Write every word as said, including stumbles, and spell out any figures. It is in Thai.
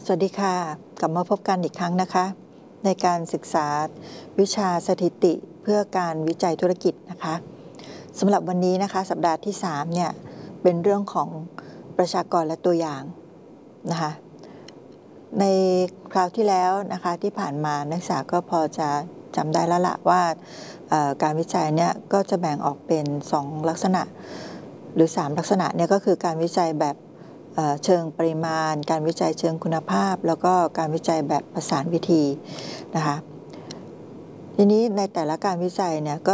สวัสดีค่ะกลับมาพบกันอีกครั้งนะคะในการศึกษาวิชาสถิติเพื่อการวิจัยธุรกิจนะคะสำหรับวันนี้นะคะสัปดาห์ที่สามเนี่ยเป็นเรื่องของประชากรและตัวอย่างนะคะในคราวที่แล้วนะคะที่ผ่านมานักศึกษาก็พอจะจำได้แล้วละว่าการวิจัยเนี่ยก็จะแบ่งออกเป็นสองลักษณะหรือสามลักษณะเนี่ยก็คือการวิจัยแบบเชิงปริมาณการวิจัยเชิงคุณภาพแล้วก็การวิจัยแบบประสานวิธีนะคะทีนี้ในแต่ละการวิจัยเนี่ยก็